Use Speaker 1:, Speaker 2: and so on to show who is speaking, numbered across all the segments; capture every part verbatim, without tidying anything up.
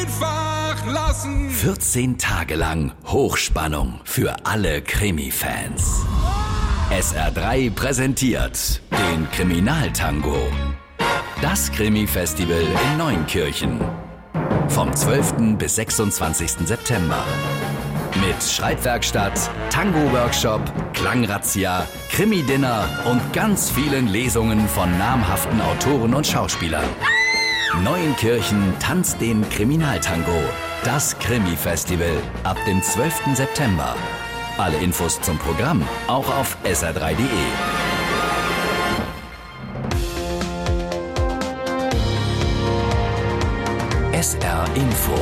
Speaker 1: Einfach lassen.
Speaker 2: vierzehn Tage lang Hochspannung für alle Krimi-Fans. S R drei präsentiert den Kriminaltango. Das Krimi-Festival in Neunkirchen. Vom zwölften bis sechsundzwanzigsten September. Mit Schreibwerkstatt, Tango-Workshop, Klangrazzia, Krimi-Dinner und ganz vielen Lesungen von namhaften Autoren und Schauspielern. Neunkirchen tanzt den Kriminaltango. Das Krimi-Festival ab dem zwölften September. Alle Infos zum Programm auch auf S R drei punkt de. S R Info.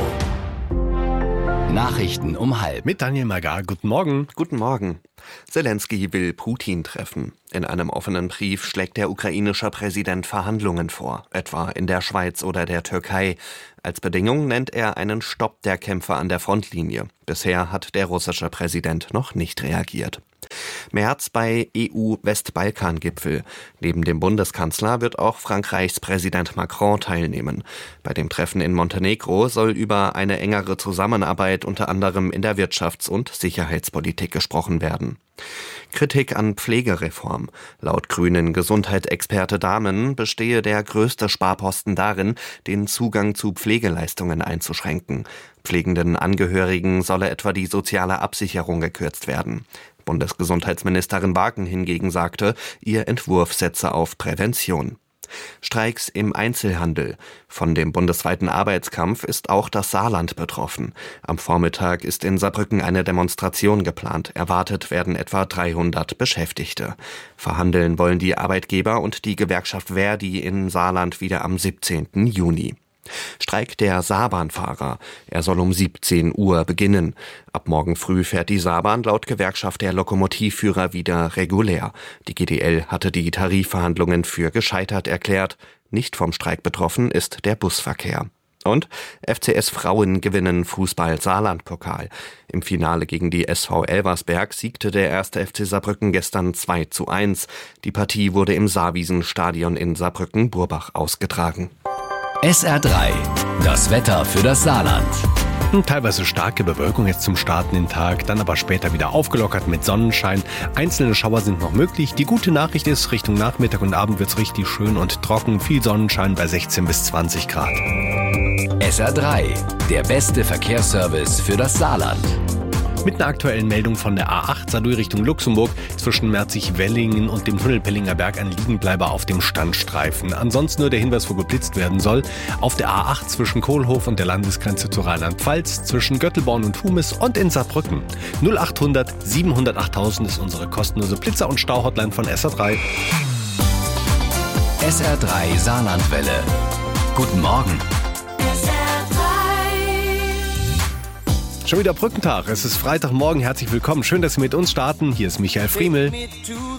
Speaker 2: Nachrichten um halb.
Speaker 3: Mit Daniel Magar. Guten Morgen.
Speaker 4: Guten Morgen. Zelensky will Putin treffen. In einem offenen Brief schlägt der ukrainische Präsident Verhandlungen vor, etwa in der Schweiz oder der Türkei. Als Bedingung nennt er einen Stopp der Kämpfe an der Frontlinie. Bisher hat der russische Präsident noch nicht reagiert. März bei E U-Westbalkan-Gipfel. Neben dem Bundeskanzler wird auch Frankreichs Präsident Macron teilnehmen. Bei dem Treffen in Montenegro soll über eine engere Zusammenarbeit unter anderem in der Wirtschafts- und Sicherheitspolitik gesprochen werden. Kritik an Pflegereform. Laut grünen Gesundheitsexperte Dahmen bestehe der größte Sparposten darin, den Zugang zu Pflegeleistungen einzuschränken. Pflegenden Angehörigen solle etwa die soziale Absicherung gekürzt werden. Bundesgesundheitsministerin Wagen hingegen sagte, ihr Entwurf setze auf Prävention. Streiks im Einzelhandel. Von dem bundesweiten Arbeitskampf ist auch das Saarland betroffen. Am Vormittag ist in Saarbrücken eine Demonstration geplant. Erwartet werden etwa dreihundert Beschäftigte. Verhandeln wollen die Arbeitgeber und die Gewerkschaft Verdi in Saarland wieder am siebzehnten Juni. Streik der Saarbahnfahrer. Er soll um siebzehn Uhr beginnen. Ab morgen früh fährt die Saarbahn laut Gewerkschaft der Lokomotivführer wieder regulär. Die G D L hatte die Tarifverhandlungen für gescheitert erklärt. Nicht vom Streik betroffen ist der Busverkehr. Und F C S Frauen gewinnen Fußball-Saarland-Pokal. Im Finale gegen die S V Elversberg siegte der erste F C Saarbrücken gestern zwei zu eins. Die Partie wurde im Saarwiesen-Stadion in Saarbrücken-Burbach ausgetragen.
Speaker 2: S R drei. Das Wetter für das Saarland.
Speaker 3: Teilweise starke Bewölkung jetzt zum Start in den Tag, dann aber später wieder aufgelockert mit Sonnenschein. Einzelne Schauer sind noch möglich. Die gute Nachricht ist, Richtung Nachmittag und Abend wird's richtig schön und trocken. Viel Sonnenschein bei sechzehn bis zwanzig Grad.
Speaker 2: S R drei. Der beste Verkehrsservice für das Saarland.
Speaker 3: Mit einer aktuellen Meldung von der A acht Saarlouis Richtung Luxemburg zwischen Merzig-Wellingen und dem Tunnel Pellinger Berg ein Liegenbleiber auf dem Standstreifen. Ansonsten nur der Hinweis, wo geblitzt werden soll. Auf der A acht zwischen Kohlhof und der Landesgrenze zu Rheinland-Pfalz, zwischen Göttelborn und Humis und in Saarbrücken. null achthundert siebenhundert achttausend ist unsere kostenlose Blitzer- und Stauhotline von S R drei.
Speaker 2: S R drei Saarlandwelle. Guten Morgen.
Speaker 3: Schon wieder Brückentag. Es ist Freitagmorgen. Herzlich willkommen. Schön, dass Sie mit uns starten. Hier ist Michael Friemel.